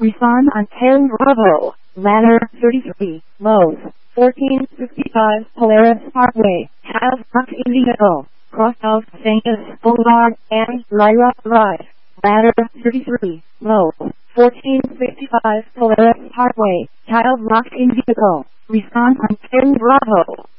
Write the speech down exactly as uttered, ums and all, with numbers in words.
Respond on ten Bravo, ladder thirty-three, Lowe's, fourteen fifty-five Polaris Parkway, Have Rock Indigo, Crosshouse Saint Boulevard, and Lyra Drive, ladder thirty-three, Lowe's, fourteen fifty-five Polaris Parkway, Child Rock Indigo. Respond on ten Bravo.